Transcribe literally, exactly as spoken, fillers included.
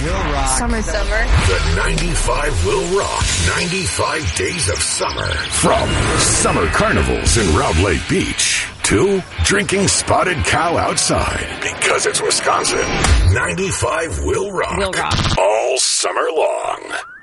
will rock. Summer. Summer. The ninety-five will rock. ninety-five days of summer. From summer carnivals in Round Lake Beach to drinking spotted cow outside because it's Wisconsin. ninety-five will rock. Will rock. All summer long.